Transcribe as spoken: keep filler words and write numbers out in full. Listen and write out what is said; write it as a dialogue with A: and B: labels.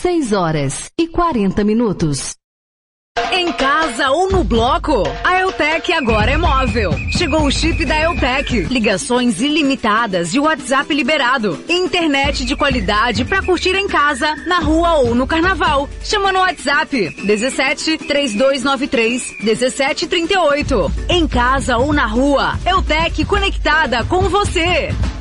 A: seis horas e quarenta minutos.
B: Em casa ou no bloco? A Eutec agora é móvel. Chegou o chip da Eutec. Ligações ilimitadas e WhatsApp liberado. Internet de qualidade pra curtir em casa, na rua ou no carnaval. Chama no WhatsApp dezessete, três dois nove três, dezessete trinta e oito. Em casa ou na rua, Eutec conectada com você.